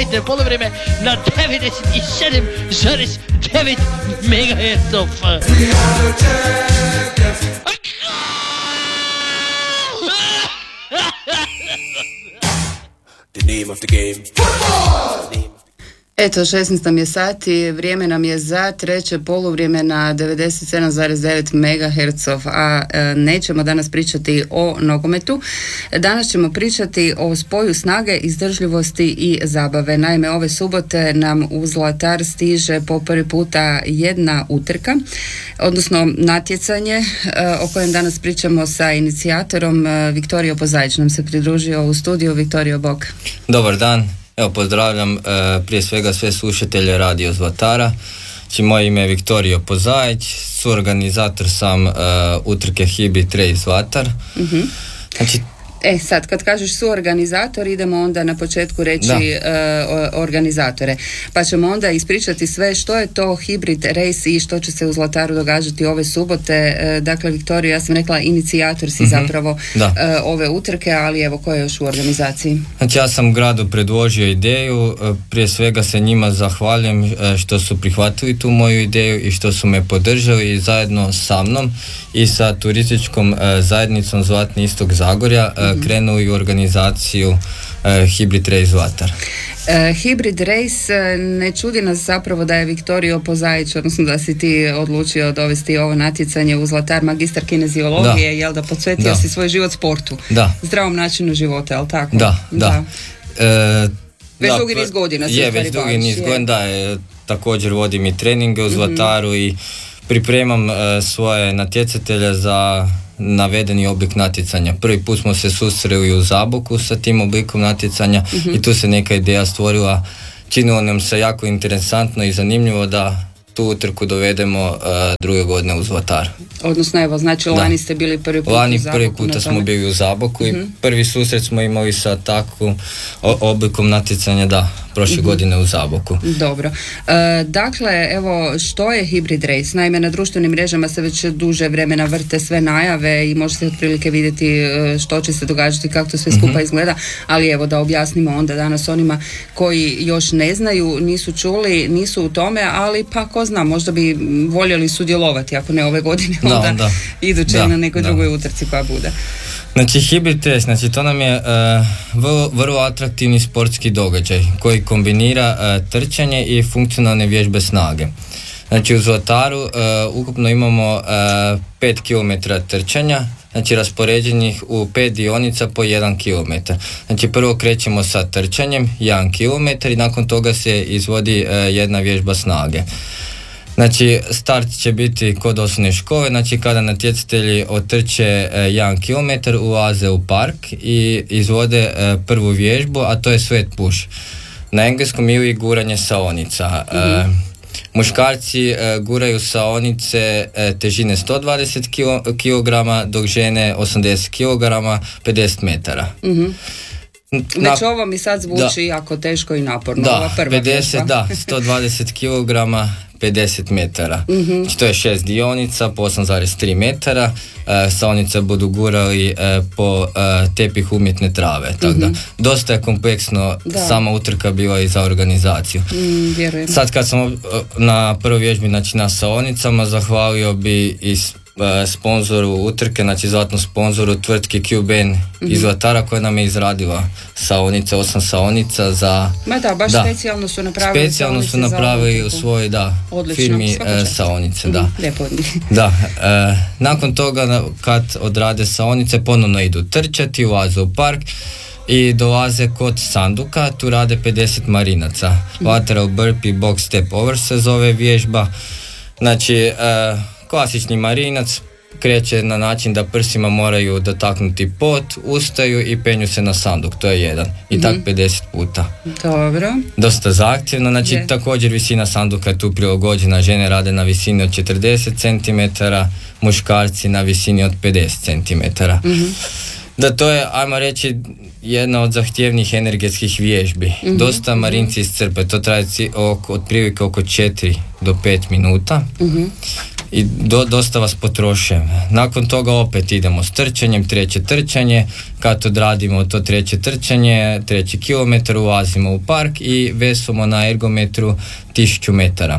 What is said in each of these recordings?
Pogledajte polovreme na 97,9 MHz. The name of the game. Football! Eto, 16 nam je sati, vrijeme nam je za treće poluvrijeme na 97,9 MHz, a nećemo danas pričati o nogometu. Danas ćemo pričati o spoju snage, izdržljivosti i zabave. Naime, ove subote nam u Zlatar stiže po prvi puta jedna utrka, odnosno natjecanje o kojem danas pričamo sa inicijatorom. Viktorio Pozajć nam se pridružio u studiju. Viktorio, bok. Dobar dan. Evo, pozdravljam prije svega sve slušatelje Radio Zlatara. Moje ime je Viktorio Pozajć, suorganizator sam utrke Hybrid Race Zlatar. Znači, sad kad kažeš suorganizator, idemo onda na početku reći organizatore. Pa ćemo onda ispričati sve što je to Hybrid Race i što će se u Zlataru događati ove subote. Dakle, Viktorio, ja sam rekla inicijator si zapravo ove utrke, ali evo, ko je još u organizaciji? Znači, ja sam gradu predložio ideju, prije svega se njima zahvaljujem što su prihvatili tu moju ideju i što su me podržali zajedno sa mnom i sa turističkom zajednicom Zlatni istok Zagorja krenuli u organizaciju Hybrid Race Zlatar. Hybrid Race, ne čudi nas zapravo da je Viktorio Pozajć, odnosno da si ti odlučio dovesti ovo natjecanje u Zlatar, magistar kineziologije, jel da posvetio si svoj život sportu, zdravom načinu života, jel tako? Da. Već dugi niz godina se već dugi niz godina, također vodim i treninge u Zlataru i pripremam svoje natjecatelje za navedeni oblik natjecanja. Prvi put smo se susreli u Zaboku sa tim oblikom natjecanja i tu se neka ideja stvorila. Činilo nam se jako interesantno i zanimljivo da tu utrku dovedemo druge godine u Zlatar. Odnosno, evo, znači lani ste bili prvi put u Zaboku. Prvi puta smo bili u Zaboku i prvi susret smo imali sa takvom oblikom natjecanja, prošle godine u Zaboku. Dobro. Dakle, evo, što je Hybrid Race? Naime, na društvenim mrežama se već duže vremena vrte sve najave i može se otprilike vidjeti što će se događati, kako to sve skupa izgleda, ali evo da objasnimo onda danas onima koji još ne znaju, nisu čuli, nisu u tome, ali pa ko zna, možda bi voljeli sudjelovati, ako ne ove godine, onda iduće na nekoj drugoj utrci koja bude. Znači, Hybrid Race, znači to nam je vrlo atraktivni sportski događaj koji kombinira trčanje i funkcionalne vježbe snage. Znači, u Zlataru ukupno imamo 5 km trčanja, znači raspoređenih u 5 dionica po 1 km. Znači, prvo krećemo sa trčanjem 1 km i nakon toga se izvodi jedna vježba snage. Znači, start će biti kod osnovne škole, znači kada natjecatelji otrče 1 km ulaze u park i izvode prvu vježbu, a to je sweat push. Na engleskom ili guranje saonica. Muškarci guraju saonice težine 120 kg, dok žene 80 kg, 50 metara. Već ovo mi sad zvuči jako teško i naporno. Ova prva 50, vježba. 120 kg, 50 metara. Znači, to je 6 dionica po 8,3 metara. Saonice budu gurali po tepih umjetne trave. Tako da, dosta je kompleksno sama utrka bila i za organizaciju. Vjerujem. Sad kad sam na prvoj vježbi, znači na saonicama, zahvalio bi i sponzoru utrke, znači zlatnom sponzoru tvrtki Cuban iz Zlatara koja nam je izradila saonice, 8 saonica za... Specijalno su napravili specijalno su napravili u svojoj firmi saonice. Lijepo. Nakon toga kad odrade saonice ponovno idu trčati, ulaze u park i dolaze kod sanduka, tu rade 50 marinaca. Lateral burpee, box step over se zove vježba. Znači, klasični marinac kreće na način da prsima moraju dotaknuti pod, ustaju i penju se na sanduk, to je jedan. I tak 50 puta. Dobro. Dosta zahtjevno, znači također visina sanduka je tu prilagođena, žene rade na visini od 40 cm, muškarci na visini od 50 cm. To je, ajmo reći, jedna od zahtjevnijih energetskih vježbi. Dosta marinci iscrpe, to traje otprilike oko 4 do 5 minuta. i dosta vas potroše. Nakon toga opet idemo s trčanjem, treće trčanje, kad odradimo to treće trčanje, 3 kilometar, ulazimo u park i vesamo na ergometru 1000 metara.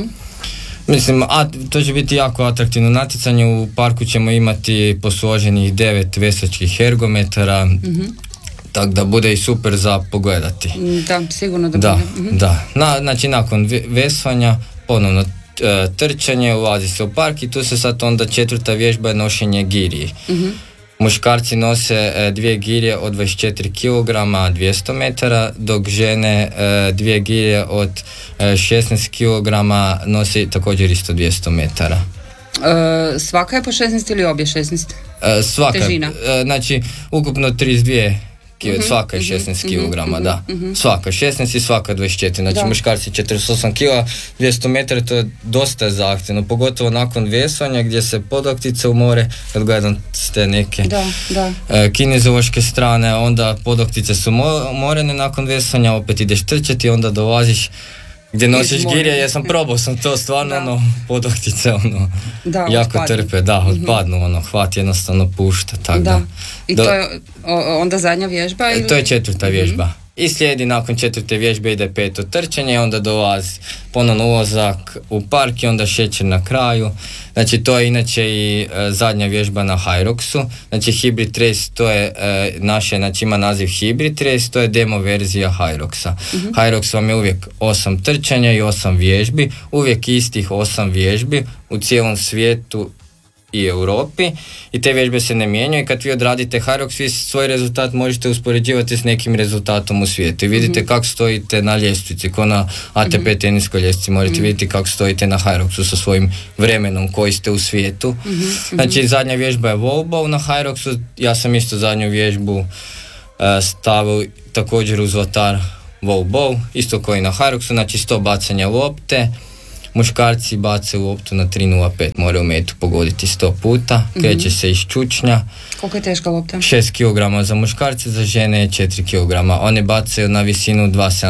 Mislim, to će biti jako atraktivno natjecanje. U parku ćemo imati posloženih 9 vesačkih ergometara, tako da bude i super za pogledati. Da, sigurno da bude. Da. Znači, nakon vesanja, ponovno trčanje, ulazi se u park i tu se sad onda 4. vježba je nošenje giriji. Muškarci nose 2 girije od 24 kg 200 metara, dok žene 2 girije od 16 kg nosi također isto 200 metara. Svaka je po 16 ili obje 16? Svaka. Težina? Znači, ukupno 32 svaka je 16 kg, da. Svaka 16 i svaka 24. Znači, muškarci 48 kg, 200 metara, to je dosta zahtjevno, pogotovo nakon vesanja gdje se podlaktice umore, kad gledam ste neke kinezološke strane, onda podlaktice su umorene nakon vesanja, opet ideš trčati, onda dolaziš gdje nosiš girije, ja sam probao sam to stvarno, podlaktice jako trpe, otpadnu, hvat jednostavno pušta, tako da. I to je onda zadnja vježba? Ili? To je 4. vježba. I slijedi nakon 4. vježbe ide 5. trčanje, onda dolazi ponovno ulazak u park i onda šećer na kraju. Znači, to je inače i zadnja vježba na Hyroxu. Znači, Hybrid Race, to je znači ima naziv Hybrid Race, to je demo verzija Hyroxa. Hyrox vam je uvijek 8 trčanja i 8 vježbi, uvijek istih 8 vježbi u cijelom svijetu i Europi, i te vježbe se ne mijenjaju. I kad vi odradite Hyrox, vi svoj rezultat možete uspoređivati s nekim rezultatom u svijetu i vidite kako stojite na ljestvici, ko na ATP teniskoj ljestvici, možete vidjeti kako stojite na Hyroxu sa svojim vremenom koji ste u svijetu. Znači, zadnja vježba je wallball na Hyroxu, ja sam isto zadnju vježbu stavio također u zlatar wallball, isto koji na Hyroxu, znači 100 bacanja lopte. Muškarci bace loptu na 3.05, moraju metu pogoditi 100 puta, kreće se iz čučnja. Koliko je teška lopta? 6 kg za muškarce, za žene je 4 kg. One bacaju na visinu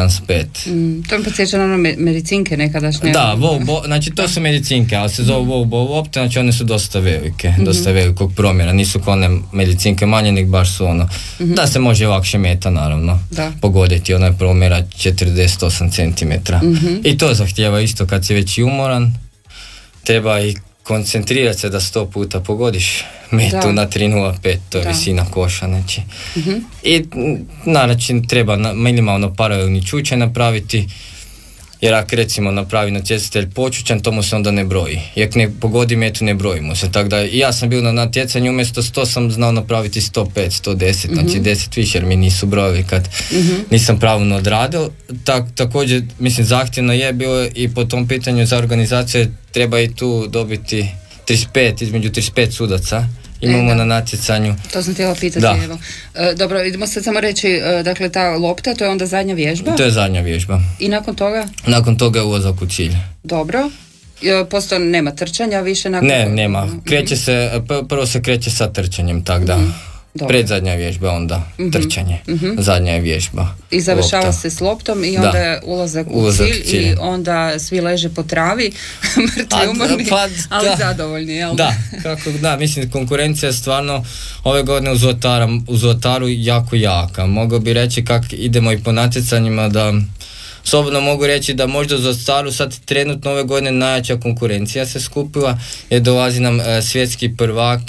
2.75. To mi podsjeća na medicinke nekadašnje. Da, znači to su medicinke, ali se zovu wallball lopte, znači one su dosta velike, dosta velikog promjera. Nisu kao one medicinke manje, nek baš su da se može lakše meta, naravno, pogoditi. Ona je promjera 48 cm. I to zahtijeva isto, kad si već umoran, treba i koncentrirati se da 100 puta pogodiš metu na 3.05, to je visina koša, znači. I način treba minimalno paralelni čučaj napraviti, jer ako recimo napravi natjecatelj počučan, to mu se onda ne broji. Jak ne pogodi metu, ne broji mu se. Tako da i ja sam bio na natjecanju, umjesto 100 sam znao napraviti 105, 110, znači 10 više, jer mi nisu brojevi kad nisam pravilno odradio. Također, mislim, zahtjevno je bilo i po tom pitanju za organizaciju treba i tu dobiti 35, između 35 sudaca. Imamo na natjecanju. To sam htjela pitati, evo. Dobro, idemo sad samo reći, dakle, ta lopta, to je onda zadnja vježba? To je zadnja vježba. I nakon toga? Nakon toga je ulazak u cilj. Dobro. Posto nema trčanja više nakon... Ne, nema. Kreće se, prvo se kreće sa trčanjem, tako da. Predzadnja vježba, onda trčanje. Zadnja je vježba. I završava lopta se s loptom i onda je ulazak u cilj i onda svi leže po travi, mrtvi, umorni, ali zadovoljni, jel? Da, mislim, konkurencija je stvarno ove godine u Zlataru jako jaka. Mogao bi reći kako idemo i po natjecanjima, da slobodno mogu reći da možda za Zlataru sad trenutno ove godine najjača konkurencija se skupila, jer dolazi nam svjetski prvak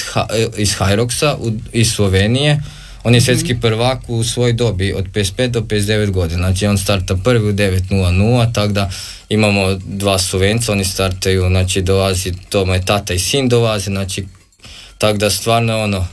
iz Hyroxa iz Slovenije. On je svjetski prvak u svojoj dobi od 55 do 59 godina, znači on starta prvi u 9.00, tako da imamo dva Slovenca, oni startaju, znači dolazi, to moj tata i sin dolaze, znači tako da stvarno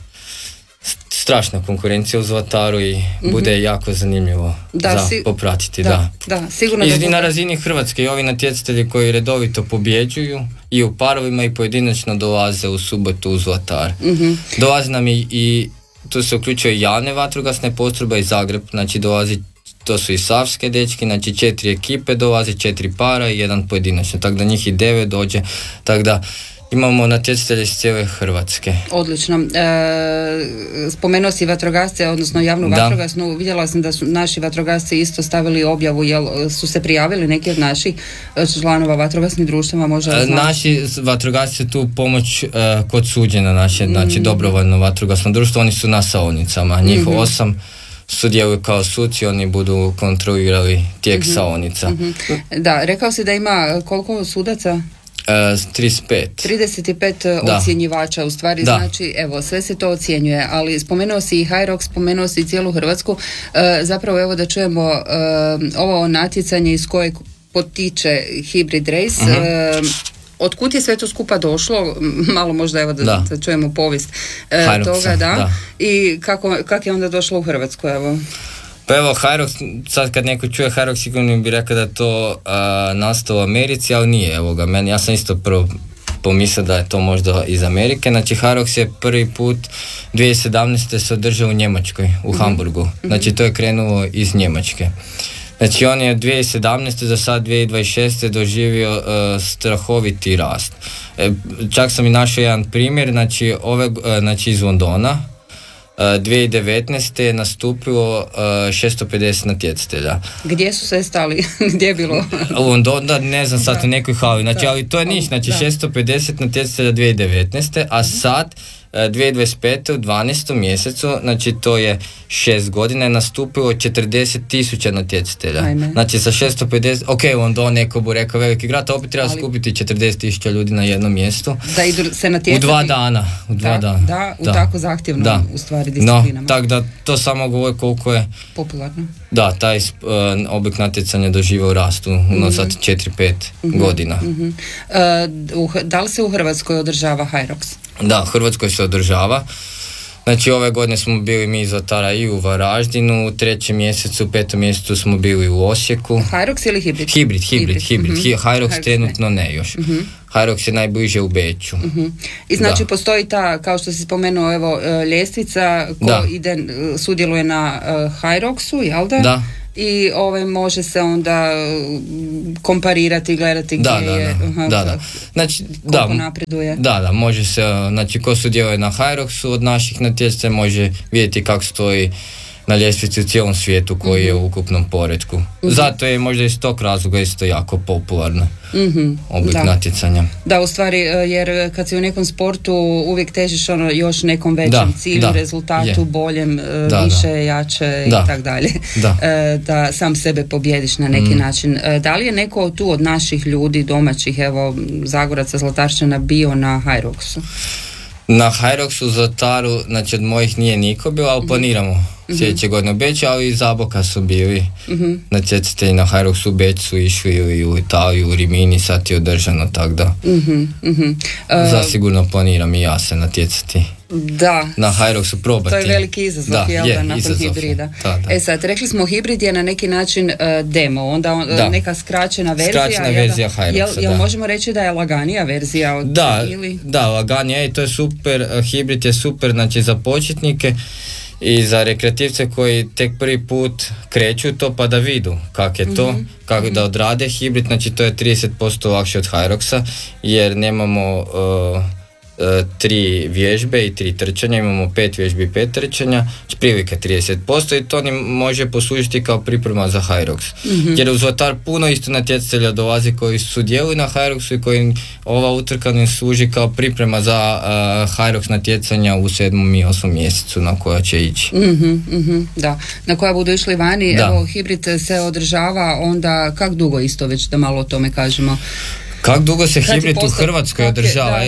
strašna konkurencija u Zlataru i bude jako zanimljivo popratiti. Da, sigurno. I na razini Hrvatske i ovi natjecatelji koji redovito pobjeđuju i u parovima i pojedinačno dolaze u subotu u Zlatar. Dolazi nam i tu se uključuje javne vatrogasne postrojbe iz Zagreb, znači dolazi, to su i savske dečki, znači 4 ekipe dolazi, 4 para i 1 pojedinačno, tako da njih i 9 dođe, tako da Imamo natjecatelje iz cijele Hrvatske. Odlično. Spomenuo si vatrogasce, odnosno javnu vatrogasnu. Vidjela sam da su naši vatrogasci isto stavili objavu. Jel su se prijavili neki od naših članova vatrogasnih društava? Možda naši vatrogasci tu pomoć kod suđenja naše, znači dobrovoljno vatrogasno društvo, oni su na saonicama. Njih 8 sudjeluju kao suci, oni budu kontrolirali tijek saonica. Da, rekao si da ima koliko sudaca? 35 ocjenjivača u stvari, znači evo sve se to ocjenjuje, ali spomenuo si i Hyrox, spomenuo si i cijelu Hrvatsku, zapravo evo da čujemo ovo natjecanje iz kojeg potiče Hybrid Race. Otkud je sve to skupa došlo, malo možda evo da čujemo povijest toga, i kako je onda došlo u Hrvatsku, evo. Pa evo, Hyrox, sad kad neko čuje Hyrox, sigurno bi rekao da je to nastalo u Americi, ali nije, evo ga, ja sam isto prvo pomislio da je to možda iz Amerike. Znači, Hyrox je prvi put 2017. se održao u Njemačkoj, u Hamburgu. Znači, to je krenulo iz Njemačke. Znači, on je 2017. za sad 2026. doživio strahoviti rast. Čak sam i našao jedan primjer, znači iz Londona. 2019. je nastupilo 650 natjecatelja. Gdje su se stali? Gdje je bilo? U Londonu, ne znam sad u nekoj hali. Znači, ali to je niš, znači 650 natjecatelja 2019. A sad 2025. u 12. mjesecu, znači to je 6 godina, je nastupilo 40,000 natjecatelja. Znači sa 650, ok, London neko bu rekao veliki grad, a opet treba skupiti 40,000 ljudi na jednom mjestu. Da idu se natjecati. U 2 dana. U tako zahtjevnom u stvari disciplinama. Tako da to samo govori koliko je popularno. Da, taj oblik natjecanja doživio rastu unazad 4-5 godina. Da li se u Hrvatskoj održava Hyrox? Da, u Hrvatskoj se održava. Znači, ove godine smo bili mi iz Zlatara i u Varaždinu, u 3. mjesecu, u 5. mjesecu smo bili u Osijeku. Hyrox ili Hybrid? Hybrid. Hyrox trenutno ne još. Hyrox je najbliže u Beču. I znači postoji ta, kao što si spomenuo, evo, ljestvica ko sudjeluje na Hyroxu, jel da? Da. I može se onda komparirati, gledati gdje je, znači, koliko napreduje. Da, može se, znači ko sudjeluje na Hyroxu od naših natjecatelja može vidjeti kako stoji na ljestvici u cijelom svijetu koji je u ukupnom poretku. Zato je možda iz tog razloga isto jako popularno oblik natjecanja. Da, u stvari, jer kad si u nekom sportu uvijek težiš još nekom većem cilju, rezultatu, boljem, više, jače i tak dalje. Da sam sebe pobjediš na neki način. Da li je neko tu od naših ljudi, domaćih, evo, Zagoraca, Zlatarčana bio na Hyroxu? Na Hyroxu u Zlataru, znači od mojih nije niko bio, ali planiramo sljedeće godine u Beću, ali i Zaboka su bili natjecatelji na Hyroxu u Beću su išli i u Italiju, u Rimini, sad je održano, tako da zasigurno planiram i ja se natjecati. Da. Na Hyroxu probati. To je veliki izazov, nakon hibrida. Sad, rekli smo hibrid je na neki način demo, onda neka skraćena verzija. Skraćena verzija Hyroxa, Jel možemo reći da je laganija verzija? Da, laganija i to je super, hibrid je super, znači za početnike i za rekreativce koji tek prvi put kreću to pa da vidu kako je to, kako da odrade hibrid, znači to je 30% lakše od Hyroxa jer nemamo 3 vježbe i 3 trčanja, imamo 5 vježbi i 5 trčanja, prilike 30% i to ni može poslužiti kao priprema za Hyrox. Jer u Zlatar puno isto natjecatelja dolazi koji sudjeluju na Hyroxu i koji ova utrka ne služi kao priprema za Hyrox natjecanja u 7. i 8. mjesecu na koja će ići. Da, na koja budu išli vani. Evo, hibrid se održava onda kak dugo isto, već da malo o tome kažemo. Kako dugo se hibrid u Hrvatskoj održava?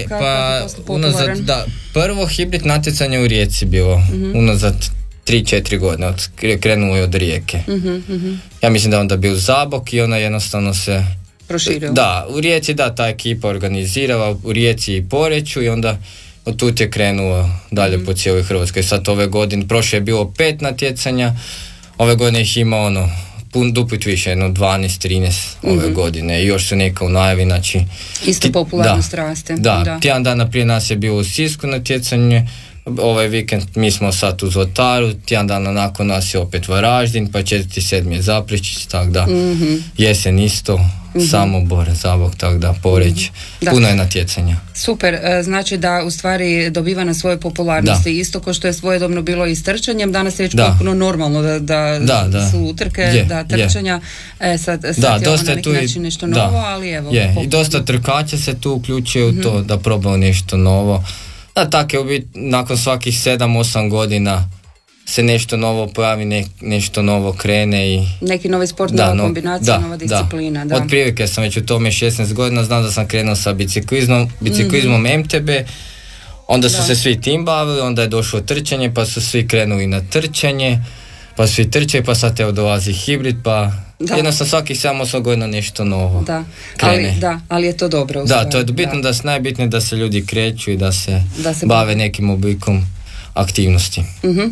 Prvo hibrid natjecanje u Rijeci bilo, unazad 3-4 godine, krenulo je od Rijeke. Ja mislim da onda bio Zabok i ona jednostavno se proširio. Da, u Rijeci ta ekipa organizirala, u Rijeci i Poreču i onda od tu je krenulo dalje po cijeloj Hrvatskoj. Sad ove godine, prošle je bilo 5 natjecanja, ove godine ih ima duplit više, 12-13 ove godine i još su neka u najavi, znači... Isto popularnost raste. Da, tjedan dana prije nas je bilo u Sisku natjecanje, ovaj vikend mi smo sad u Zlataru, tjedan dana nakon nas je opet Varaždin, pa 4.7. je Zaprešić, tako da jesen isto, Samobor, Zabok, tako da Poreč, puno je natjecanja. Super, znači da u stvari dobiva na svoje popularnosti, isto kao što je svojedobno bilo i s trčanjem, danas je već potpuno normalno da su utrke, trčanja, sad je ovo na neki način nešto novo, ali evo. I dosta trkača se tu uključuje u to da probaju nešto novo. Da, tako je u biti, nakon svakih 7-8 godina se nešto novo pojavi, nešto novo krene i... Neki novi sport, nova kombinacija, nova disciplina. Od prilike sam već u tome 16 godina, znam da sam krenuo sa biciklizmom MTB, onda su se svi tim bavili, onda je došlo trčanje, pa su svi krenuli na trčanje, pa svi trčaju, pa sad evo dolazi hibrid, pa... Jednostavno svakih 7-8 godina nešto novo krene. Ali je to dobro. Da, to je bitno, najbitnije da se ljudi kreću i da se bave nekim oblikom aktivnosti.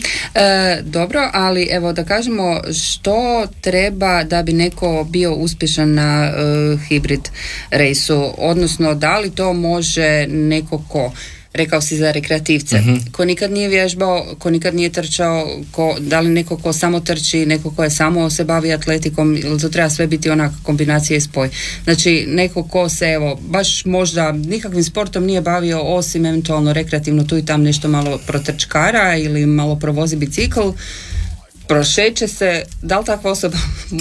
Dobro, ali evo da kažemo što treba da bi neko bio uspješan na hibrid rejsu, odnosno da li to može neko ko, rekao si za rekreativce, ko nikad nije vježbao, ko nikad nije trčao, da li neko ko samo trči, neko ko je samo se bavi atletikom, ili to treba sve biti onak kombinacija i spoj. Znači neko ko se evo baš možda nikakvim sportom nije bavio osim eventualno rekreativno tu i tam nešto malo protrčkara ili malo provozi bicikl, prošeće se, da li takva osoba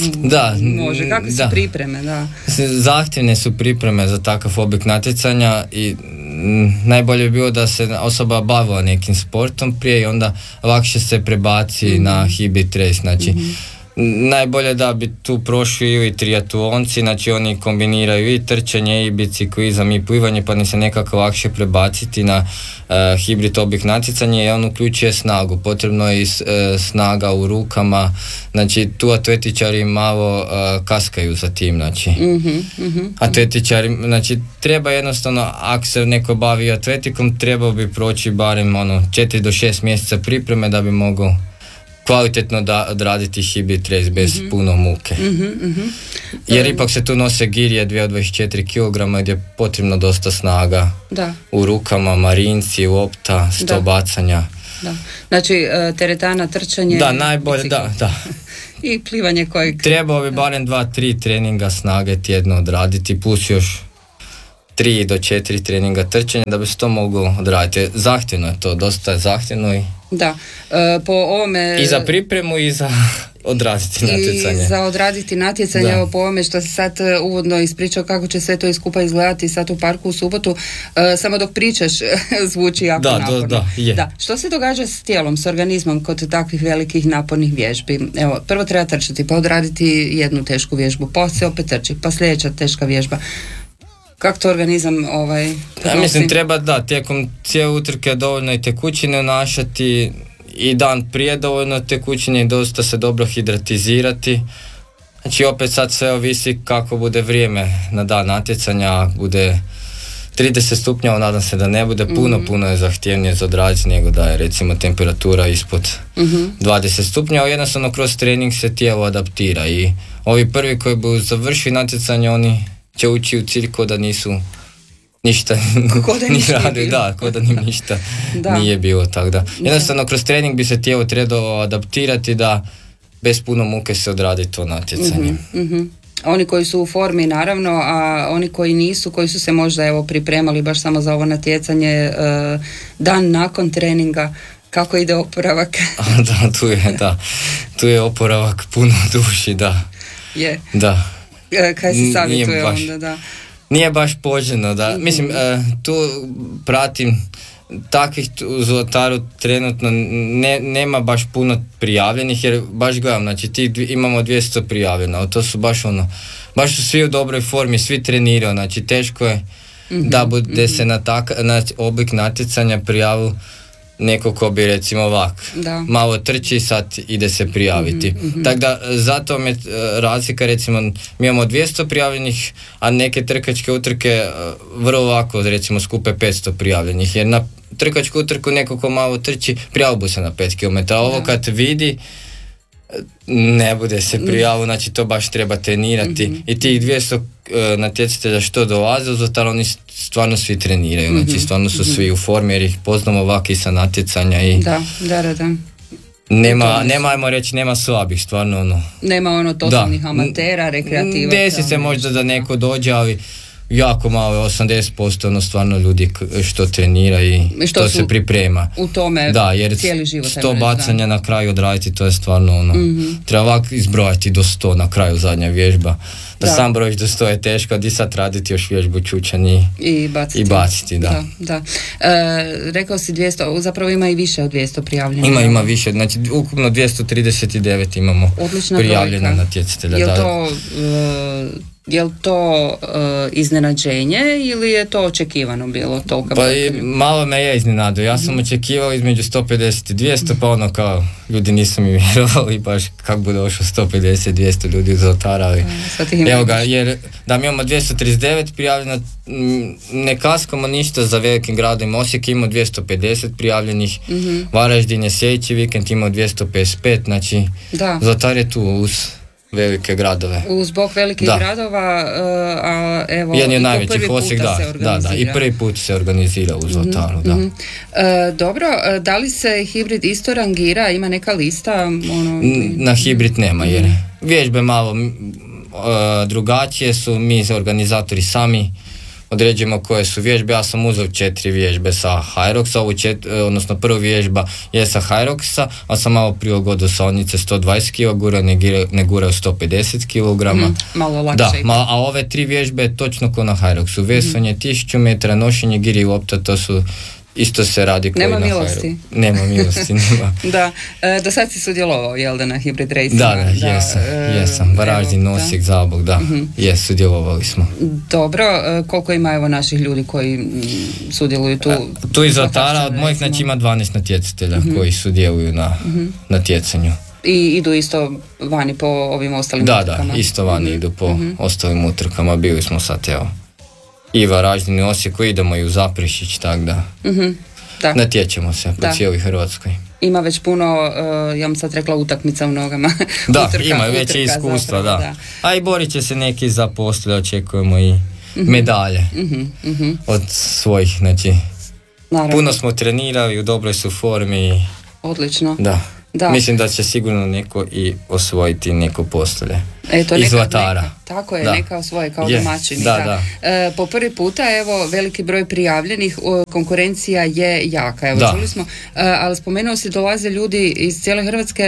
može? Kakve su pripreme? Zahtjevne su pripreme za takav oblik natjecanja i najbolje bi bilo da se osoba bavila nekim sportom prije i onda lakše se prebaci na hibrid race. Znači, najbolje da bi tu prošli ili triatlonci, znači oni kombiniraju i trčanje i biciklizam i plivanje, pa ne se nekako lakše prebaciti na hibrid oblik natjecanja i on uključuje snagu, potrebno je i snaga u rukama, znači tu atletičari malo kaskaju za tim, znači atletičari, znači treba jednostavno, ako se neko bavi atletikom, trebao bi proći barem 4 do 6 mjeseca pripreme da bi mogao kvalitetno odraditi hibrid race bez puno muke. Jer ipak se tu nose girje 224 kg gdje je potrebno dosta snaga u rukama, marinci, lopta, 100 bacanja. Znači teretana, trčanje... Da, najbolje, da. I plivanje kojeg... Trebao bi barem 2-3 treninga snage tjedno odraditi, plus još 3 do 4 treninga trčanja da bi se to moglo odraditi. Zahtjevno je to, dosta je zahtjevno i... Da, po ovome... I za pripremu i za odraditi natjecanje. I za odraditi natjecanje, evo po ovome što se sad uvodno ispričao kako će sve to iskupa izgledati sad u parku u subotu, samo dok pričaš zvuči jako naporno. Da. Što se događa s tijelom, s organizmom kod takvih velikih napornih vježbi? Evo, prvo treba trčati, pa odraditi jednu tešku vježbu, pa se opet trči, pa sljedeća teška vježba. Kako to organizam mislim treba tijekom cijele utrke dovoljno i tekućine unašati i dan prije dovoljno tekućine i dosta se dobro hidratizirati. Znači opet sad sve ovisi kako bude vrijeme na dan natjecanja, bude 30 stupnjeva, nadam se da ne bude, puno je zahtjevnije za odraditi nego da je recimo temperatura ispod 20 stupnjeva, jednostavno kroz trening se tijelo adaptira i ovi prvi koji budu završili natjecanje, oni će ući u cilj ko da nisu ništa ni radili, ko da njim ništa nije bilo, tako da. Jednostavno kroz trening bi se tijelo trebalo adaptirati da bez puno muke se odradi to natjecanje. Oni koji su u formi naravno, a oni koji nisu, koji su se možda pripremali baš samo za ovo natjecanje dan nakon treninga, kako ide oporavak? Tu je oporavak puno duši, Je. Da. Kaj se savjetuje onda, Nije baš poželjno, mislim, tu pratim takvih u Zlataru trenutno nema baš puno prijavljenih, jer baš gledam, znači imamo 200 prijavljena, to su baš su svi u dobroj formi, svi treniraju, znači teško je da bude se na oblik natjecanja prijavio neko ko bi recimo malo trči i sad ide se prijaviti. Tako da zato mi je razlika, recimo mi imamo 200 prijavljenih, a neke trkačke utrke vrlo lako recimo skupe 500 prijavljenih, jer na trkačku utrku neko ko malo trči prijavio se na 5 km, ovo kad vidi Ne bude se prijavu, znači to baš treba trenirati i tih 200 natjecatelja što dolaze u Zlataru, oni stvarno svi treniraju, znači stvarno su svi u formi jer ih poznamo ovako i sa natjecanja i Da. nema, ajmo reći, nema slabih, stvarno ono. Nema totalnih amatera, rekreativaca. Desi se možda da neko dođe, ali jako malo, 80% stvarno ljudi što trenira i što se priprema. U tome jer cijeli život. 100 bacanja na kraju odraditi, to je stvarno treba ovako izbrojati do 100 na kraju zadnja vježba. Da sam brojiš do 100 je teško, a di sad raditi još vježbu čučani i baciti. Da. Rekao si 200, zapravo ima i više od 200 prijavljenih. Ima više, znači ukupno 239 imamo prijavljena natjecatelja. Je li to iznenađenje ili je to očekivano bilo toliko? Pa malo me je iznenadilo. Ja sam očekivao između 150 i 200, pa ono kao ljudi nisu mi vjerovali baš kako bude došlo 150-200 ljudi u Zlataru, ali evo ga, jer da mi imamo 239 prijavljena, ne kaskamo ništa za velikim gradom. Osijek ima 250 prijavljenih, Varaždin je sljedeći vikend imao 255, znači Zlatar je tu uz velike gradove. Zbog velikih gradova, a evo jedan je najvećih Osijek, i prvi put se organizira u Zlataru, Dobro, da li se hibrid isto rangira, ima neka lista? Na hibrid nema, jer vježbe malo drugačije su, mi organizatori sami određujemo koje su vježbe. Ja sam uzeo 4 vježbe sa Hyroxa, odnosno prva vježba je sa Hyroxa, a sam malo prilagodio saonice 120 kg, ne gurao 150 kg. Malo lakše. A ove 3 vježbe točno ko na Hyroxu. Vesanje 1000 metara, nošenje giri i lopta, to su isto se radi koji na Hyroxu. Nema milosti. Do sad si sudjelovao, jel da, na hibrid racingu? Da, jesam. Varaždin, Osijek, Zabok, sudjelovali smo. Dobro, koliko ima evo naših ljudi koji sudjeluju tu? Tu iz Zlatara od mojih znači ima 12 natjecatelja koji sudjeluju na natjecanju. I idu isto vani po ovim ostalim utrkama? Da, isto vani idu po ostalim utrkama. Bili smo sad, evo, i Varaždin i Osijeku, idemo i u Zaprešić, tako da natječemo se po cijeloj Hrvatskoj. Ima već puno, ja vam sad rekla, utakmica u nogama. Ima već i iskustva, da. A i borit će se neki za poslije, očekujemo i medalje od svojih, znači puno smo trenirali, u dobroj su formi. Odlično. Da. Mislim da će sigurno neko i osvojiti neko postolje iz Zlatara. Tako je, neka osvoje kao domaćini. Po prvi puta, evo, veliki broj prijavljenih, konkurencija je jaka, evo, čuli smo, ali spomenuo si, dolaze ljudi iz cijele Hrvatske,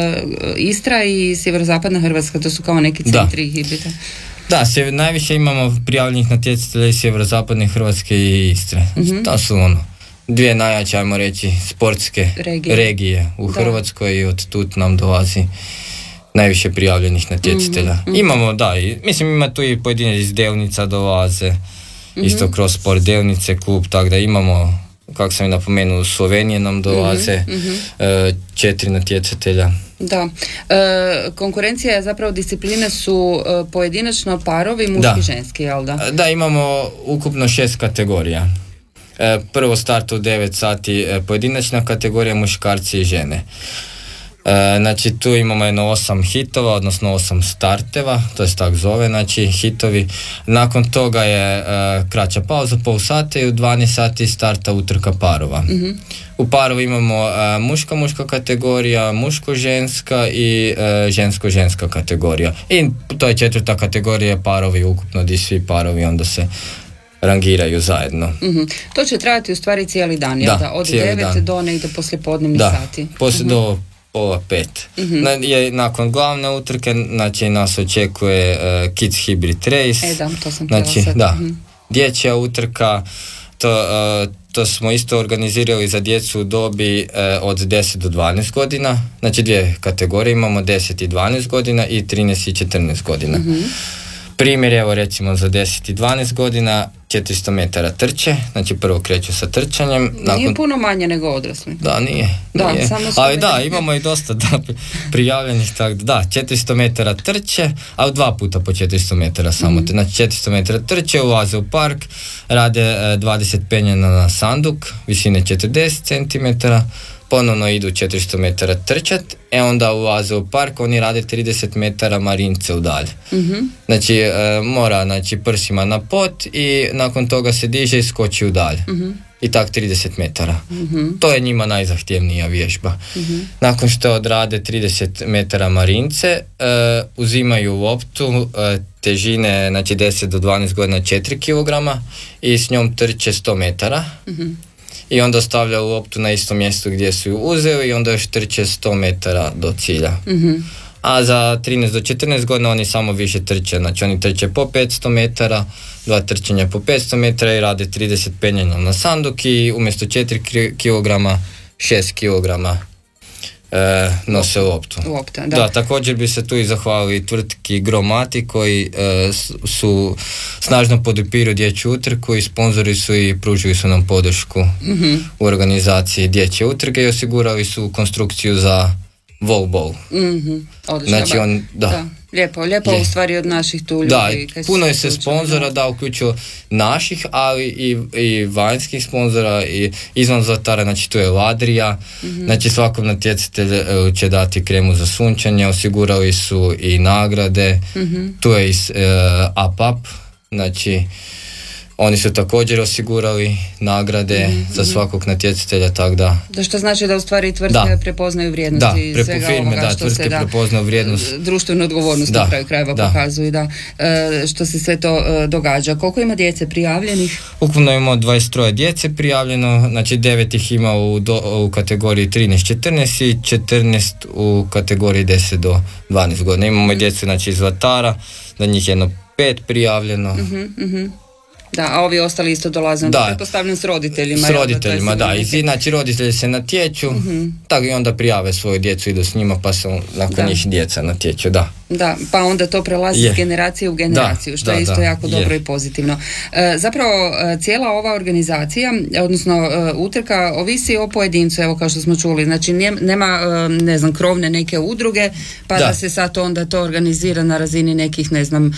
Istra i sjeverozapadna Hrvatska, to su kao neki centri hibrida. Da, najviše imamo prijavljenih natjecatelja iz sjeverozapadne Hrvatske i Istre. To su dvije najjače, ajmo reći, sportske regije u Hrvatskoj i od tut nam dolazi najviše prijavljenih natjecatelja. Imamo, ima tu i pojedine iz Delnica dolaze, isto kroz sport Delnice klub, tako da imamo, kako sam i napomenuo, u Slovenije nam dolaze 4 natjecatelja. Da, konkurencija, zapravo discipline su pojedinačno parovi, muški, ženski, jel da? Da, imamo ukupno 6 kategorija. Prvo start u 9 sati pojedinačna kategorija, muškarci i žene. Znači tu imamo 8 hitova, odnosno 8 starteva, to je tak zove, znači hitovi. Nakon toga je kraća pauza, pol sata, i u 12 sati starta utrka parova. U parovi imamo muška kategorija, muško-ženska i žensko-ženska kategorija. I to je 4. kategorija parovi, ukupno di svi parovi onda se rangiraju zajedno. To će trajati u stvari cijeli dan, od 9 do negdje poslijepodnevnih sati. Do pola 5. Nakon glavne utrke, znači nas očekuje Kids Hybrid Race. To sam dječja utrka, to smo isto organizirali za djecu u dobi od 10 do 12 godina, znači 2 kategorije imamo, 10 i 12 godina i 13 i 14 godina. Primjer, evo recimo za 10 i 12 godina 400 metara trče, znači prvo kreću sa trčanjem. Nije puno manje nego odrasli. Nije. Ali imamo i dosta prijavljenih, tako 400 metara trče, ali 2 puta po 400 metara samo. Znači 400 metara trče, ulaze u park, rade 20 penjena na sanduk, visine 40 cm, ponovno idu 400 metara trčat, onda ulaze u park, oni rade 30 metara marince udalje. Znači, mora, prsima na pot i nakon toga se diže i skoči udalje. I tak 30 metara. To je njima najzahtjevnija vježba. Nakon što odrade 30 metara marince, uzimaju loptu težine, znači 10 do 12 godina 4 kg i s njom trče 100 metara. I onda stavljaju loptu na istom mjestu gdje su ju uzeli i onda još trče 100 metara do cilja. A za 13 do 14 godina oni samo više trče, znači oni trče po 500 metara, 2 trčanja po 500 metara i rade 30 penjanja na sanduk i umjesto 4 kg, 6 kg nose loptu. Da, također bi se tu i zahvalili tvrtki Gromati koji su snažno podupiru dječju utrku i sponzori su i pružili su nam podršku u organizaciji dječje utrke i osigurali su konstrukciju za volleyball. Odlično, znači Lijepo u stvari od naših tu ljudi. Da, puno je se sponzora uključio naših, ali i vanjskih sponzora i izvan Zlatara, znači tu je Ladrija, znači svakom natjecatelju će dati kremu za sunčanje, osigurali su i nagrade, tu je i APAP, znači oni su također osigurali nagrade za svakog natjecatelja, tako da... Da, što znači da u stvari tvrtke prepoznaju vrijednosti svega ovoga što se prepoznaju vrijednost. Društvenu odgovornost na kraju krajeva pokazuju, što se sve to događa. Koliko ima djece prijavljenih? Ukupno imamo 23 djece prijavljeno, znači 9 ih ima u kategoriji 13-14 i 14 u kategoriji 10 do 12 godina. Imamo i djecu iz Zlatara, da njih jedno 5 prijavljeno. Da, a ovi ostali isto dolaze, pretpostavljam s roditeljima. S roditeljima, znači roditelji se natječu, tako i onda prijave svoju djecu, idu s njima, pa se nakon njih djeca natječu, Da, pa onda to prelazi iz generacije u generaciju, što je isto jako dobro i pozitivno. Zapravo, cijela ova organizacija, odnosno utrka, ovisi o pojedincu, evo kao što smo čuli, znači nema, krovne neke udruge, pa da se sad onda to organizira na razini nekih,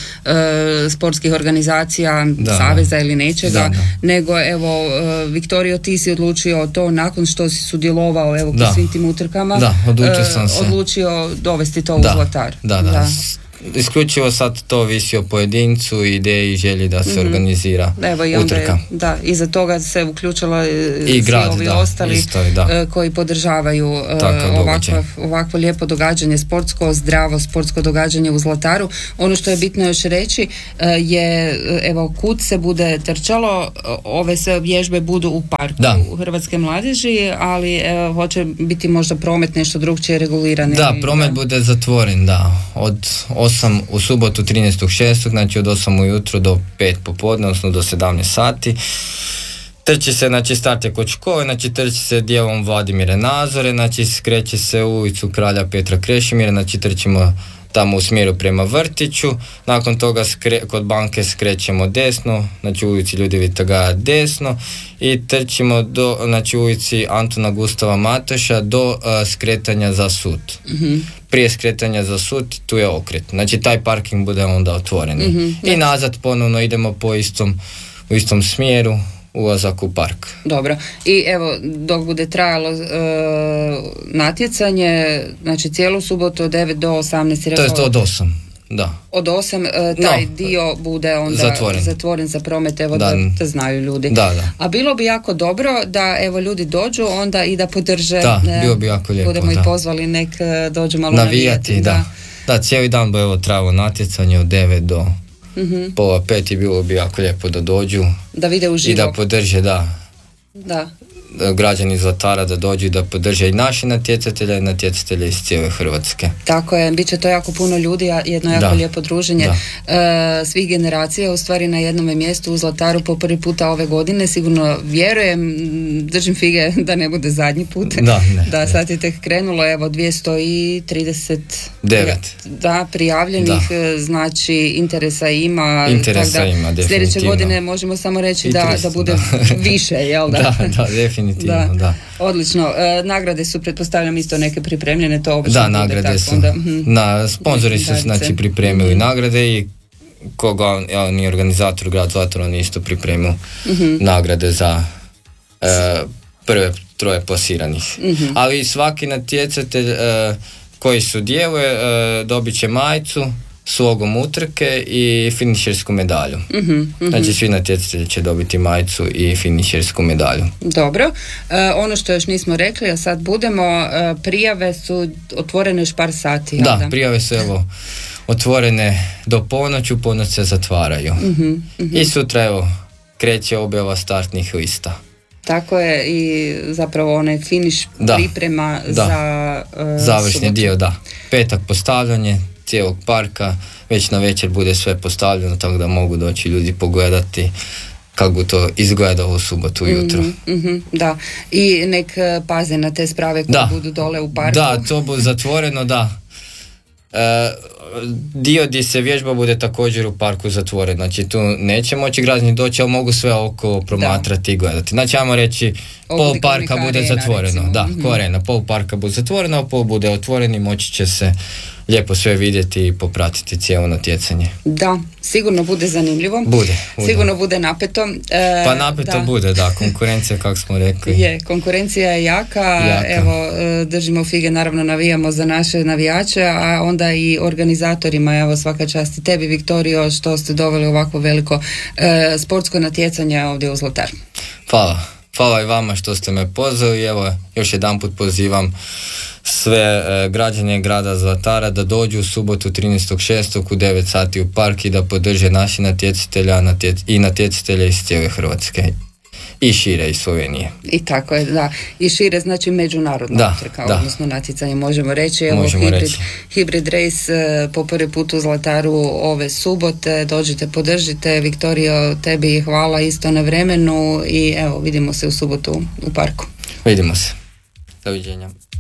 sportskih organizacija, saveza ili nečega, nego evo, Viktorio, ti si odlučio to nakon što si sudjelovao evo po svim tim utrkama, odlučio dovesti to u Zlatar. Da. Isključivo sad to visi o pojedincu, ideji i želji da se organizira utrka. Iza toga se uključila i svi ovi ostali koji podržavaju ovakvo lijepo događanje, zdravo sportsko događanje u Zlataru. Ono što je bitno još reći je, evo, kud se bude trčalo, ove sve vježbe budu u parku Hrvatske mladeži, ali hoće biti možda promet nešto drugčije regulirane. Promet bude zatvoren, od 8 u subotu 13.6. znači od 8 ujutro do 5 popodne, odnosno do 17 sati. Trči se, start je kod škole, trči se dijelom Vladimire Nazore, skreće se u ulicu Kralja Petra Krešimira, trčimo tamo u smjeru prema vrtiću, nakon toga kod banke skrećemo desno, u ulici Ljudevita Gaja desno i trčimo do, ulici Antuna Gustava Matoša do skretanja za sud. Prije skretanja za sud tu je okret, taj parking bude onda otvoren. I nazad ponovno idemo u istom smjeru, ulazak u park. Dobro. I evo, dok bude trajalo natjecanje, cijelu subotu od 9 do 18. To je to od 8. Da. Od 8 taj dio bude onda zatvoren za promet, evo da znaju ljudi. Da. A bilo bi jako dobro da evo ljudi dođu onda i da podrže. Bilo bi jako lijepo. Budemo i pozvali, nek dođu malo navijati. Da, cijeli dan bi trajalo natjecanje od 9 do pola 5 i bilo bi jako lijepo da dođu. Da vide uživo. I da podrže, građani Zlatara da dođu i da podrže i naše natjecatelje i natjecatelje iz cijele Hrvatske. Tako je, bit će to jako puno ljudi, jedno jako lijepo druženje svih generacija, u stvari na jednome mjestu u Zlataru po prvi puta ove godine, sigurno vjerujem, držim fige da ne bude zadnji put, sad je tek krenulo, evo 239 prijavljenih, znači interesa ima, sljedeće godine možemo samo reći da bude više, jel da? Da, definitivno, da. Odlično. Nagrade su, pretpostavljam, isto neke pripremljene, to obično bude nagrade tako. Su. Sponzori su pripremili nagrade i ni organizator grad Zlatar, oni isto pripremili nagrade za prve troje plasiranih. Ali svaki natjecatelj koji sudjeluje dobit će majicu s logom utrke i finišersku medalju. Znači svi natjecatelji će dobiti majicu i finišersku medalju. Dobro. Ono što još nismo rekli, a sad budemo, prijave su otvorene još par sati. Da, prijave su otvorene do ponoći, u ponoć se zatvaraju. I sutra kreće objava startnih lista. Tako je, i zapravo onaj finiš priprema za završni subotu. dio, da. Petak postavljanje cijelog parka, već na večer bude sve postavljeno, tako da mogu doći ljudi pogledati kako to izgleda u subotu ujutro. Da, i nek paze na te sprave koje budu dole u parku. Da, to bude zatvoreno, da. Dio gdje se vježba bude također u parku zatvoren, znači tu neće moći građani doći, ali mogu sve oko promatrati i gledati. Znači, ajmo reći, pol parka bude arena, zatvoreno, recimo. Ko arena, pol parka bude zatvoreno, a pol bude otvoren i moći će se lijepo sve vidjeti i popratiti cijelo natjecanje. Da, sigurno bude zanimljivo. Bude. Sigurno bude napeto. Pa napeto bude, konkurencija, kako smo rekli. Konkurencija je jaka. Evo, držimo fige, naravno navijamo za naše navijače, a onda i organizatorima, evo, svaka čast i tebi, Viktorijo, što ste doveli ovako veliko sportsko natjecanje ovdje u Zlatar. Hvala i vama što ste me pozvali. Evo, još jedanput pozivam sve građane grada Zlatara da dođu u subotu 13.6. u 9 sati u park i da podrže naši natjecatelja i natjecatelja iz cijele Hrvatske i šire iz Slovenije. I tako je, da. I šire znači međunarodna utrka, odnosno natjecanje, možemo reći. Evo, Hybrid Race po prvi put u Zlataru ove subote. Dođite, podržite. Viktorijo, tebi hvala isto na vremenu i evo, vidimo se u subotu u parku. Vidimo se. Doviđenja.